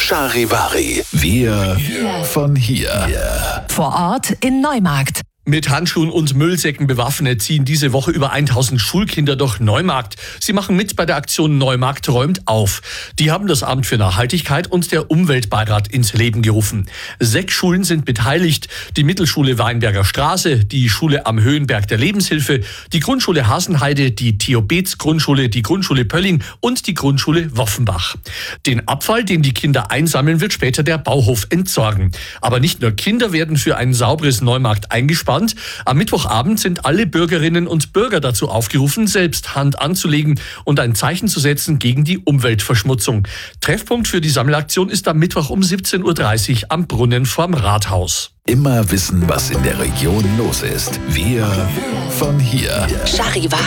Charivari. Wir von hier. Vor Ort in Neumarkt. Mit Handschuhen und Müllsäcken bewaffnet ziehen diese Woche über 1000 Schulkinder durch Neumarkt. Sie machen mit bei der Aktion Neumarkt räumt auf. Die haben das Amt für Nachhaltigkeit und der Umweltbeirat ins Leben gerufen. 6 Schulen sind beteiligt. Die Mittelschule Weinberger Straße, die Schule am Höhenberg der Lebenshilfe, die Grundschule Hasenheide, die Theo-Beetz-Grundschule, die Grundschule Pölling und die Grundschule Woffenbach. Den Abfall, den die Kinder einsammeln, wird später der Bauhof entsorgen. Aber nicht nur Kinder werden für ein sauberes Neumarkt eingespannt. Am Mittwochabend sind alle Bürgerinnen und Bürger dazu aufgerufen, selbst Hand anzulegen und ein Zeichen zu setzen gegen die Umweltverschmutzung. Treffpunkt für die Sammelaktion ist am Mittwoch um 17:30 Uhr am Brunnen vorm Rathaus. Immer wissen, was in der Region los ist. Wir von hier. Charivari.